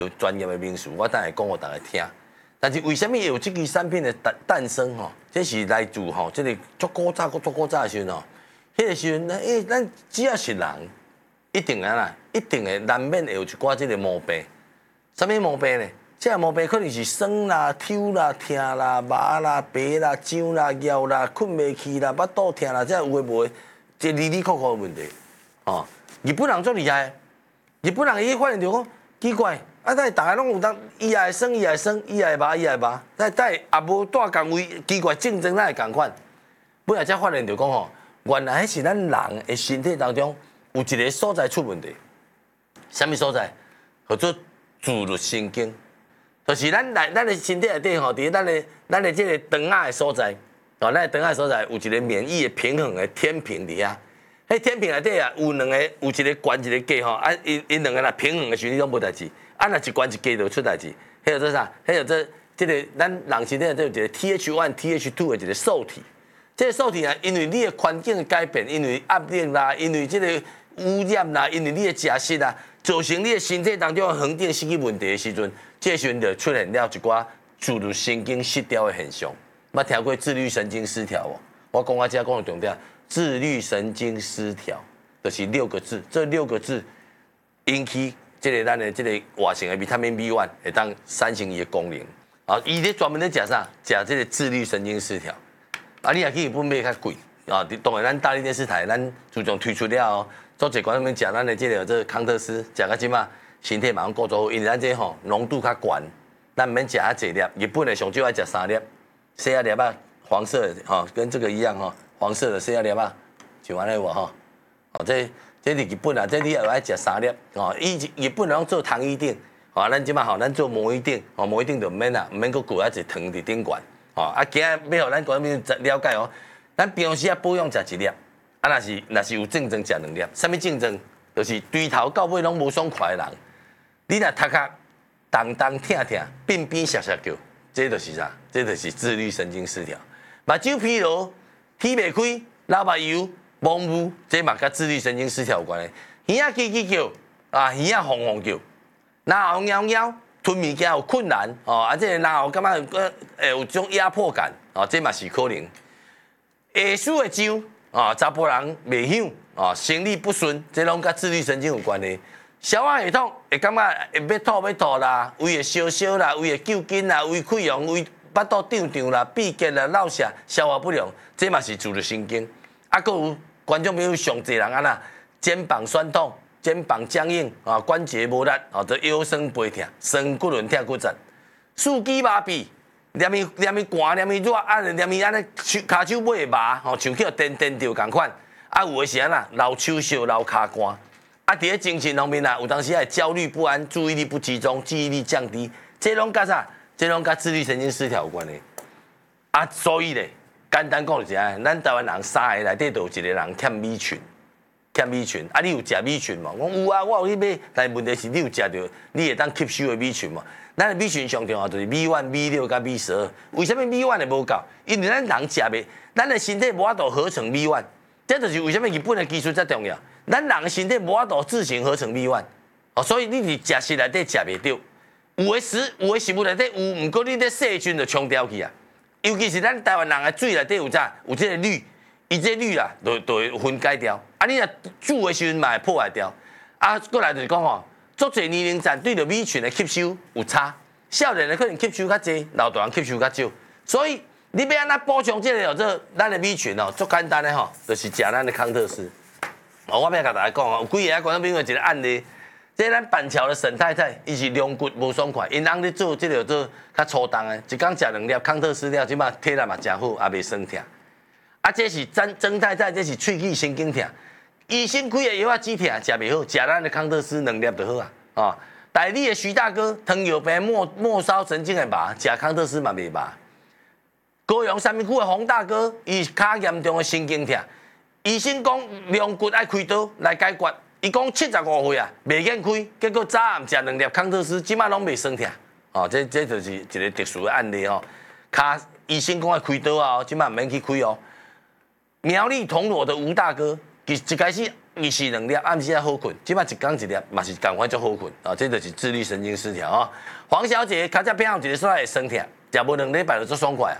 有专业的名词，我等下讲给大家听。但是为什么有这支产品的诞生吼？这是来自吼，这个足古早的时候吼，迄个时阵，咱只要是人，一定啊一定会难免会有一寡这个毛病。什么毛病呢？这毛病可能是酸啦、抽啦、痛啦、麻啦、白啦、痒啦、腰啦、困袂去啦、巴肚痛啦，这有诶无诶，这里里扣扣的问题。哦，日本人足厉害，日本人伊发现着讲奇怪。啊！但是大家拢有当，伊也会酸，伊也会酸，伊也会麻，伊也会麻。但也无带共位，奇怪竞争咱会共款。尾仔才发现着讲吼，原来迄是咱人的身体当中有一个所在出问题。什么所在？叫做自律神经，就是咱的身体内底吼，伫咱的这个肠仔的所在，哦，咱的肠仔所在有一个免疫的平衡的天平伫遐。迄天平内底啊，有两个，有一个悬一个低吼，啊，因两个若平衡的时阵拢无代志。啊，若一悬一低就出代志，迄个做啥？迄个做这个咱人身体内底有一个 TH1、TH2 的一个受体。这个受体啊，因为你的环境的改变，因为压力啦，因为这个污染啦，因为你的食食啦，造成你的身体当中的恒定失去问题的时阵，这时阵就出现了一寡自律神经失调的现象。捌听过自律神经失调无？我讲我遮讲的重点，自律神经失调就是6个字，这6个字引起。这个咱的这个活性的维他命 B1 会当产生伊的功能，啊，伊咧专门咧食啥？食这个自律神经失调，啊，你也去日本买较贵，啊，当然咱大力电视台咱自从推出了哦，做一寡咱们食咱的这个康特斯，食到即马身体马上顾做好，因为咱这吼浓度较悬，咱毋免食遐济粒，日本的上少爱食3粒，细仔粒啊，黄色的哈，跟这个一样哈，黄色的细仔粒啊，像安尼无吼，哦这日本啊，这你也爱食3粒哦。日本人做糖衣锭，哦，咱即马吼，咱做魔芋锭，哦，魔芋锭就毋免啦，毋免搁裹一糖伫顶悬，哦，啊，今日要互咱观众了解哦，咱平时啊保养食1粒，啊，若是有竞争食2粒，啥物竞争？就是对头到尾拢无爽快的人，你若头壳动动疼疼，变变涩涩叫，这就是啥？这就是自律神经失调，目睭疲劳，天袂开，流目油。蒙雾，这嘛甲自律神经失调有关系。耳仔叽叽叫，啊，耳仔轰轰叫，然后喵喵，吞物件有困难，哦，啊，这然后感觉有种压迫感，哦，这嘛是可能。下属的痒，啊，查甫人袂响，啊，生理不顺，这拢甲自律神经有关系。消化系统会感觉会要吐啦，胃会烧烧啦，胃会揪筋啦，胃溃疡，胃巴肚胀胀啦，闭结啦，落瀉，消化不良，这嘛是自律神经。啊，搁有。观众朋友上侪人安那肩膀酸痛、肩膀僵硬啊，关节无力啊，就腰酸背痛、酸骨轮痛骨折、四肢麻痹、黏伊寒、黏伊热啊，黏伊安尼骹手尾会麻，吼，像去颠着共款。啊，有诶是安那流手烧、流骹汗。啊，伫咧精神方面啊，有当时会焦虑不安、注意力不集中、记忆力降低，这拢甲啥？这拢甲自律神经失调有关系。啊，所以咧。简单讲就是啊，咱台湾人3个内底就有1个人欠米群，啊，你有食米群无？我有啊，我有去买，但是问题是你有食着，你会当吸收的米群无？咱的米群上重要就是米1、米6甲米12。为什么米1会无够？因为咱人食袂，咱的身体无法度合成米1，这就是为什么日本的技术遮重要。咱人的身体无法度自行合成米1，哦，所以你伫食食内底食袂着，有的食物内底有，毋过你咧细菌就冲掉去啊。尤其是咱台湾人的水内底有啥？有这个氯，伊这氯啦，就会分解掉。啊，你若煮的时阵嘛会破坏掉。啊，过来就是讲吼，足侪年龄层对着米群的吸收有差，少年的可能吸收较济，老大人吸收较少。所以你要安怎补充这个这咱的米群哦，足简单的吼，就是食咱的康特斯。哦，我要甲大家讲哦，有几个啊，观众朋友一个案例。这咱板桥的沈太太，伊是两骨无爽快，因翁咧做这个做较粗重的，一工食2粒康特斯了，即马体力嘛真好，也袂酸痛。啊，这是曾太太，这是喙齿神经痛，医生开的药啊止痛，食袂好，食咱的康特斯2粒就好啊。哦，台里的徐大哥，糖尿病末梢神经的麻，食康特斯嘛袂麻。高雄三民区的洪大哥，伊较严重的神经痛，医生讲两骨爱开刀来解决。伊讲75岁啊，袂瘾开，结果早暗食2粒康特斯，即马拢袂酸痛。哦，这就是一个特殊的案例哦。医生讲要开刀啊，即马毋免去开哦。苗栗铜锣的吴大哥，一开始伊是2粒，暗时啊好困，即摆一天1粒，嘛是赶快就好困啊，这就是自律神经失调啊。黄小姐，卡只偏好一个煞会酸痛，食无2礼拜就足爽快啊。